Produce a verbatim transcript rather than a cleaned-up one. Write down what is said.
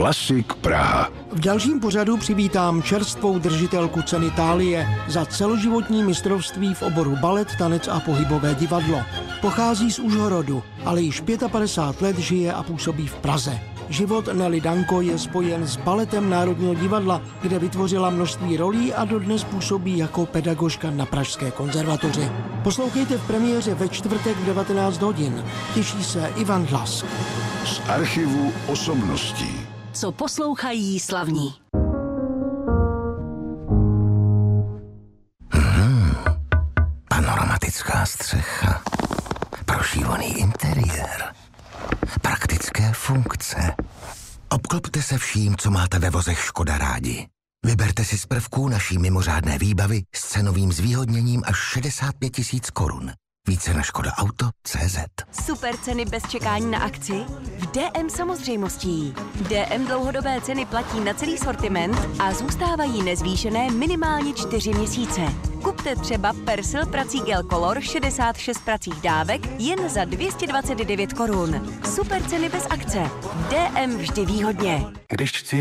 Klasik Praha. V dalším pořadu přivítám čerstvou držitelku ceny Thálie za celoživotní mistrovství v oboru balet, tanec a pohybové divadlo. Pochází z Užhorodu, ale již padesát pět let žije a působí v Praze. Život Nelly Danko je spojen s baletem Národního divadla, kde vytvořila množství rolí a dodnes působí jako pedagožka na Pražské konzervatoři. Poslouchejte v premiéře ve čtvrtek v devatenáct hodin. Těší se Ivan Dlask. Z archivu osobností. Co poslouchají slavní. Hmm. Panoramatická střecha. Prošívaný interiér. Praktické funkce. Obklopte se vším, co máte ve vozech Škoda rádi. Vyberte si z prvků naší mimořádné výbavy s cenovým zvýhodněním až šedesát pět tisíc korun. Více na škoda auto tečka cé zet. Super ceny bez čekání na akci? V D M samozřejmostí. D M dlouhodobé ceny platí na celý sortiment a zůstávají nezvýšené minimálně čtyři měsíce. Kupte třeba Persil prací gel Color šedesát šest pracích dávek jen za dvě stě dvacet devět korun. Super ceny bez akce. D M vždy výhodně. Když chci